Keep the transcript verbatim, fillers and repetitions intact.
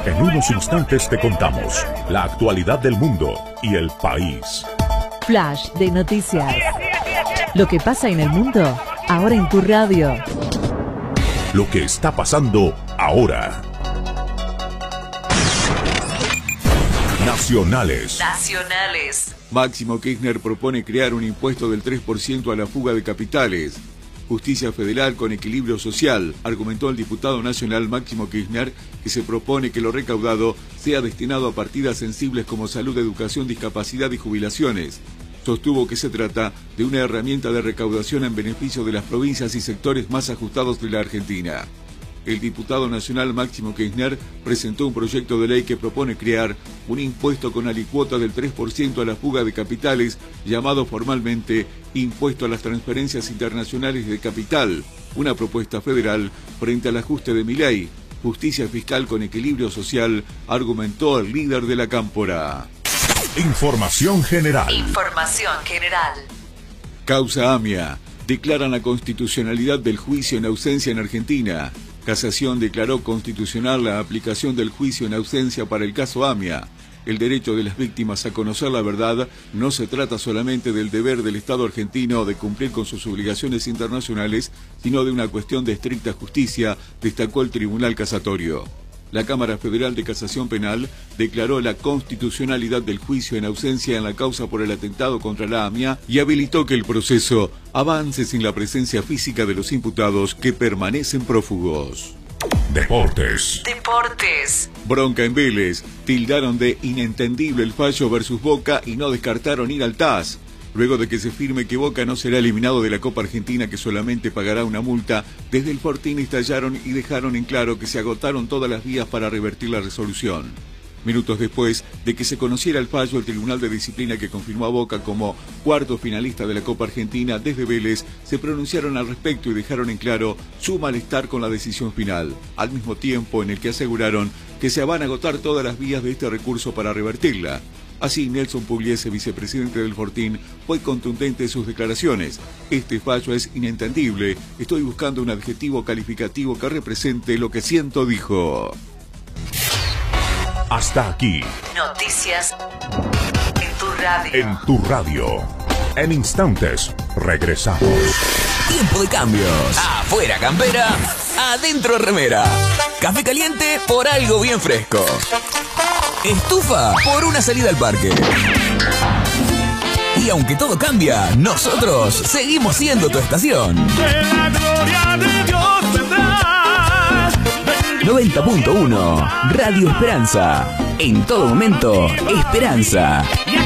En unos instantes te contamos la actualidad del mundo y el país. Flash de noticias. Lo que pasa en el mundo, ahora en tu radio. Lo que está pasando ahora. Nacionales. Nacionales. Máximo Kirchner propone crear un impuesto del tres por ciento a la fuga de capitales. Justicia federal con equilibrio social, argumentó el diputado nacional Máximo Kirchner, que se propone que lo recaudado sea destinado a partidas sensibles como salud, educación, discapacidad y jubilaciones. Sostuvo que se trata de una herramienta de recaudación en beneficio de las provincias y sectores más ajustados de la Argentina. El diputado nacional Máximo Kirchner presentó un proyecto de ley que propone crear un impuesto con alicuota del tres por ciento a la fuga de capitales, llamado formalmente Impuesto a las Transferencias Internacionales de Capital, una propuesta federal frente al ajuste de Milei. Justicia fiscal con equilibrio social, argumentó el líder de la cámpora. Información general. Información general. Causa AMIA. Declaran la constitucionalidad del juicio en ausencia en Argentina. Casación declaró constitucional la aplicación del juicio en ausencia para el caso AMIA. El derecho de las víctimas a conocer la verdad no se trata solamente del deber del Estado argentino de cumplir con sus obligaciones internacionales, sino de una cuestión de estricta justicia, destacó el Tribunal Casatorio. La Cámara Federal de Casación Penal declaró la constitucionalidad del juicio en ausencia en la causa por el atentado contra la AMIA y habilitó que el proceso avance sin la presencia física de los imputados que permanecen prófugos. Deportes. Deportes. Bronca en Vélez. Tildaron de inentendible el fallo versus Boca y no descartaron ir al T A S. Luego de que se firme que Boca no será eliminado de la Copa Argentina, que solamente pagará una multa, desde el Fortín estallaron y dejaron en claro que se agotaron todas las vías para revertir la resolución. Minutos después de que se conociera el fallo, el Tribunal de Disciplina que confirmó a Boca como cuarto finalista de la Copa Argentina desde Vélez, se pronunciaron al respecto y dejaron en claro su malestar con la decisión final, al mismo tiempo en el que aseguraron que se van a agotar todas las vías de este recurso para revertirla. Así, Nelson Pugliese, vicepresidente del Fortín, fue contundente en sus declaraciones. Este fallo es inentendible. Estoy buscando un adjetivo calificativo que represente lo que siento, dijo. Hasta aquí. Noticias en tu radio. En tu radio. En instantes, regresamos. Tiempo de cambios. Afuera campera, adentro remera. Café caliente por algo bien fresco. Estufa por una salida al parque. Y aunque todo cambia, nosotros seguimos siendo tu estación. De la gloria de Dios vendrá. noventa punto uno Radio Esperanza. En todo momento, esperanza.